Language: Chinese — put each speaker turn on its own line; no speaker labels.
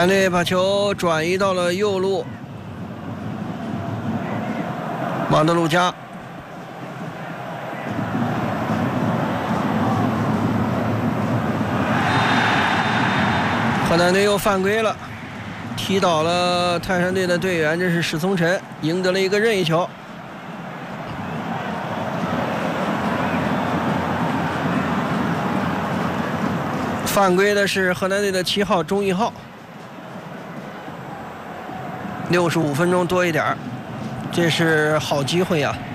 南队把球转移到了右路，马德鲁加。河南队又犯规了，踢倒了泰山队的队员，这是史松辰赢得了一个任意球。犯规的是河南队的7号钟义浩。65分钟多一点，这是好机会呀。